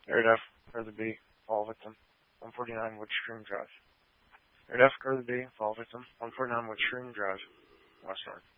Arid F, Further B, Fall Victim, 149 Wood Stream Drive. Arid F, Further B, Fall Victim, 149 Wood Stream Drive, West North.